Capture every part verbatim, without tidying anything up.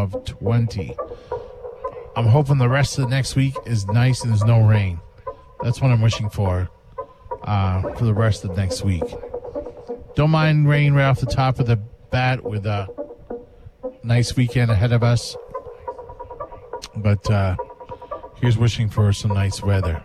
of twenty. I'm hoping the rest of the next week is nice and there's no rain. That's what I'm wishing for uh, for the rest of the next week. Don't mind rain right off the top of the bat with a nice weekend ahead of us. But uh, here's wishing for some nice weather.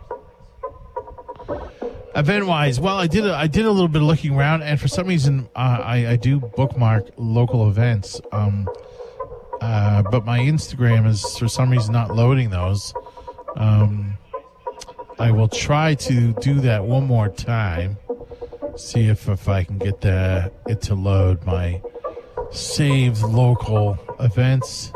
Event-wise, well, I did a, I did a little bit of looking around, and for some reason, uh, I, I do bookmark local events. Um, uh, but my Instagram is, for some reason, not loading those. Um, I will try to do that one more time. See if, if I can get the, it to load my saved local events.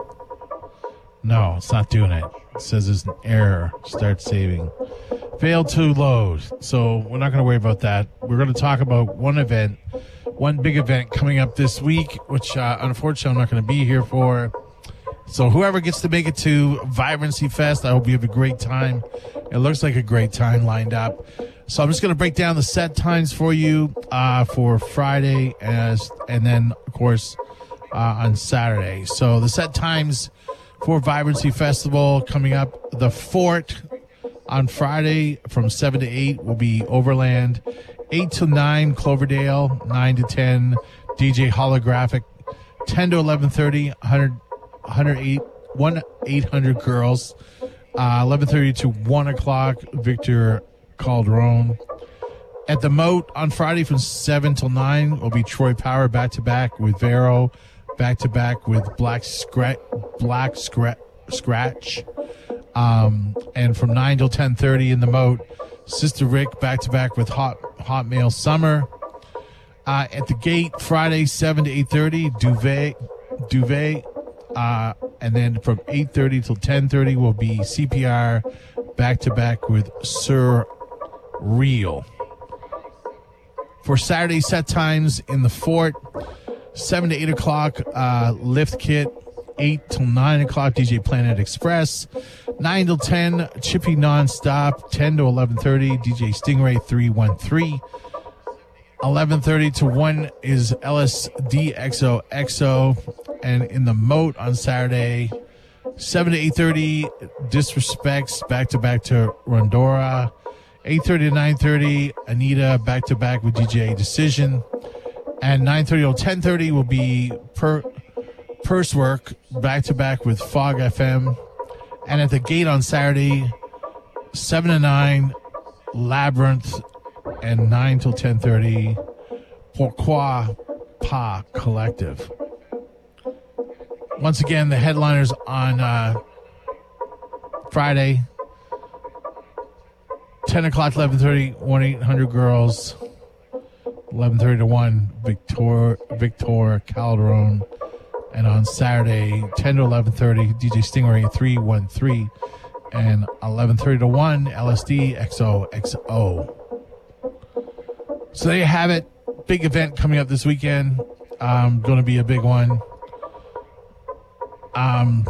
No, it's not doing it. It says there's an error. Start saving. Failed to load. So we're not going to worry about that. We're going to talk about one event, one big event coming up this week, which uh, unfortunately I'm not going to be here for. So whoever gets to make it to Vibrancy Fest, I hope you have a great time. It looks like a great time lined up. So I'm just going to break down the set times for you uh, for Friday as, and then, of course, uh, on Saturday. So the set times for Vibrancy Festival coming up, the Fort on Friday from seven to eight will be Overland. eight to nine, Cloverdale. nine to ten, D J Holographic. ten to eleven thirty, one hundred, one hundred eight, one eight hundred Girls. Uh, eleven thirty to one o'clock, Victor Calderon. At the Moat on Friday from seven till nine will be Troy Power back-to-back with Vero. Back-to-back with Black, Scra- Black Scra- Scratch. Um, and from nine till ten thirty in the Moat, Sister Rick back-to-back with Hot Hot Mail Summer. Uh, at the Gate, Friday, seven to eight thirty, Duvet. Duvet. Uh, and then from eight thirty till ten thirty will be C P R back-to-back with Sir Real. For Saturday set times in the Fort, seven to eight o'clock, uh, Lift Kit. eight till nine o'clock, D J Planet Express. nine till ten, Chippy Nonstop. ten to eleven thirty, D J Stingray three one three. eleven thirty to one is L S D X O X O. And in the Moat on Saturday, seven to eight thirty, Disrespects back-to-back to Rondora. eight thirty to nine thirty, Anita back-to-back with D J Decision. And nine thirty till ten thirty will be per Purse Work back-to-back with Fog F M. And at the Gate on Saturday, seven to nine, Labyrinth. And nine till ten thirty, Pourquoi Pas Collective. Once again, the headliners on uh, Friday, ten o'clock, eleven thirty, one eight hundred Girls. eleven thirty to one, Victor, Victor Calderon. And on Saturday, ten to eleven thirty, D J Stingray three one three. And eleven thirty to one, L S D X O X O. So there you have it. Big event coming up this weekend. Um, going to be a big one. Um,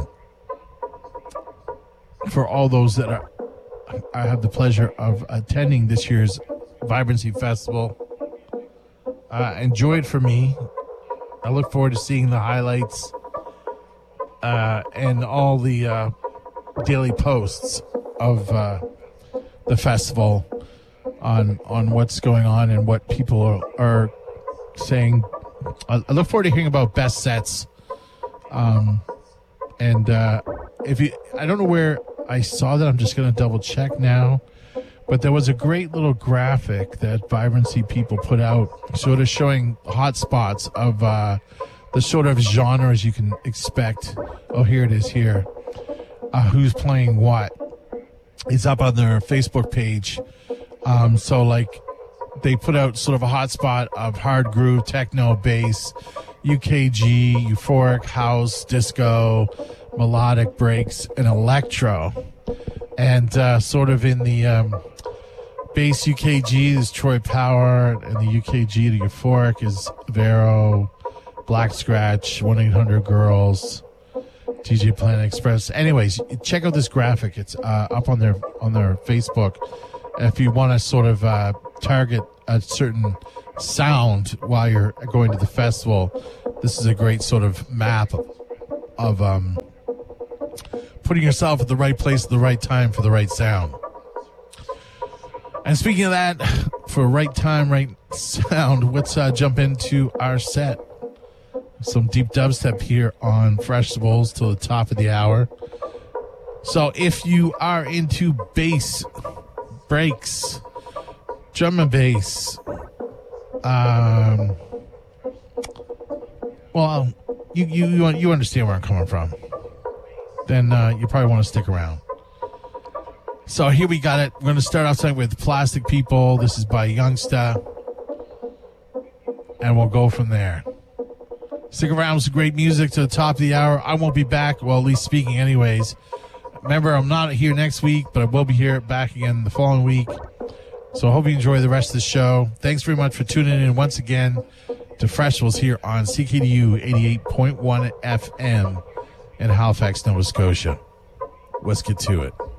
for all those that are, I have the pleasure of attending this year's Vibrancy Festival. Uh, enjoy it for me. I look forward to seeing the highlights uh, and all the uh, daily posts of uh, the festival on on what's going on and what people are, are saying. I, I look forward to hearing about best sets. Um, and uh, if you, I don't know where I saw that. I'm just going to double check now. But there was a great little graphic that Vibrancy people put out, sort of showing hot spots of uh, the sort of genres you can expect. Oh, here it is here. Uh, who's playing what? It's up on their Facebook page. Um, so, like, they put out sort of a hot spot of hard groove, techno, bass, U K G, euphoric, house, disco, melodic breaks, and electro. And uh, sort of in the um, bass U K G is Troy Power, and the U K G to euphoric is Vero, Black Scratch, one eight hundred Girls, D J Planet Express. Anyways, check out this graphic. It's uh, up on their on their Facebook. If you want to sort of uh, target a certain sound while you're going to the festival, this is a great sort of map of um, putting yourself at the right place at the right time for the right sound. And speaking of that, for right time, right sound, let's uh, jump into our set. Some deep dubstep here on Freshivables till the top of the hour. So if you are into bass, breaks, drum and bass, um, well, you you you understand where I'm coming from, then uh, you probably want to stick around. So here we got it. We're going to start off tonight with Plastic People. This is by Youngsta. And we'll go from there. Stick around with some great music to the top of the hour. I won't be back, well, at least speaking anyways. Remember, I'm not here next week, but I will be here back again the following week. So I hope you enjoy the rest of the show. Thanks very much for tuning in once again to Freshivables here on C K D U eighty-eight point one F M in Halifax, Nova Scotia. Let's get to it.